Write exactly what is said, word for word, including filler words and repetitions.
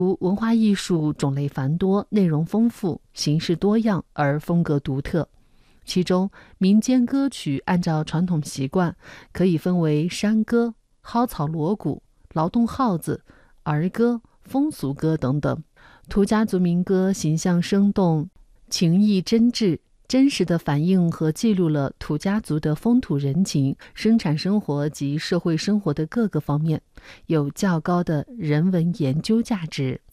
文化艺术种类繁多，内容丰富，形式多样而风格独特。其中民间歌曲按照传统习惯可以分为山歌、蒿草锣鼓、劳动号子、儿歌、风俗歌等等。土家族民歌形象生动，情意真挚，真实地反映和记录了土家族的风土人情、生产生活及社会生活的各个方面，有较高的人文研究价值。